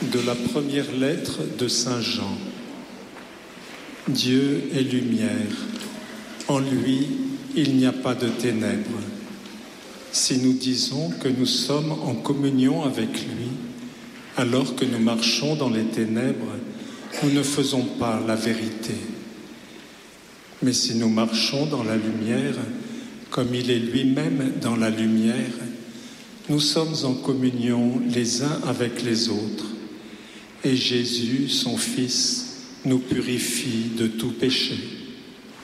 De la première lettre de Saint Jean. Dieu est lumière. En lui, il n'y a pas de ténèbres. Si nous disons que nous sommes en communion avec lui, alors que nous marchons dans les ténèbres, nous ne faisons pas la vérité. Mais si nous marchons dans la lumière, comme il est lui-même dans la lumière, nous sommes en communion les uns avec les autres. Et Jésus, son Fils, nous purifie de tout péché.